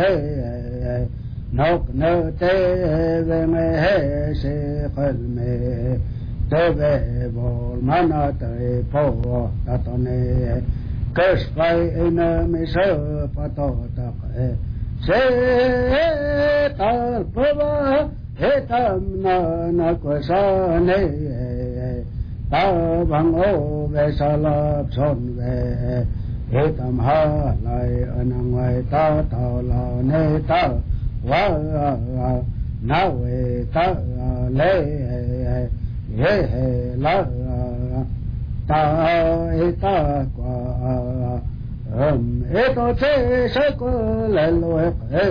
نوك نوتي بمه سيقلمي تبه بولمانا تيبو تطني كشفي إن مشو فتوتق سيطال بابا هتمنا نكوساني تابang ô về sa lấp son về hê tam ha lại anh ngoài ta tao lao nê ta wa na về ta lê hê hê la ta ta qua to chế sẽ có lệ lối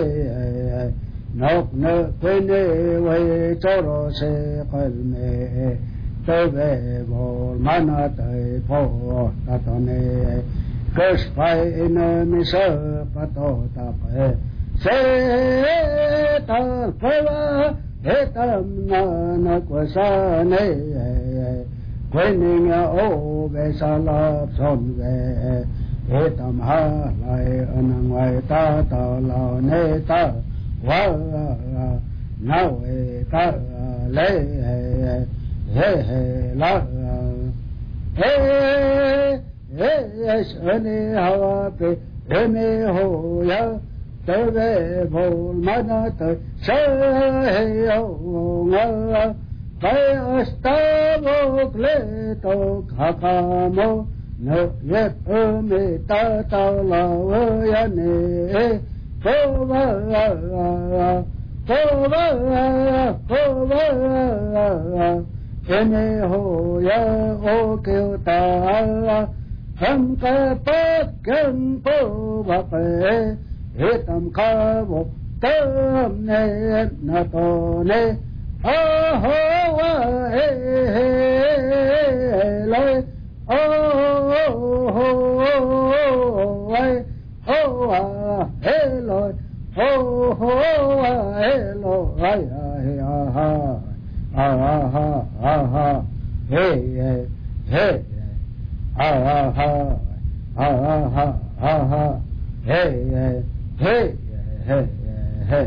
nộp nợ quên đi về cho rồi sẽ phải mẹ tới về bộ mana tới phố ta tôn này cơ phải in mi sơ phát tổ ta phải sẽ ta phải hết tâm na của sa này quên đi nhà ô về sa lấp son về hết tâm ha lại anh ngoài ta tao lao nê ta wa na về ta lê hey hey la hey hey shani hawa pe me ho ya tebe bol mana te hey ho nga kai asta bo ple to khakamo no yet me ta ta la ya ne ko va ene ho ya o kêu ta tham ca bát căn po ba pe he tam kha bo tam ne na to ne a ho wa he lai o ho wai o wa he lai ho ho he lo ai ha ha hey hey hey ha hey hey hey hey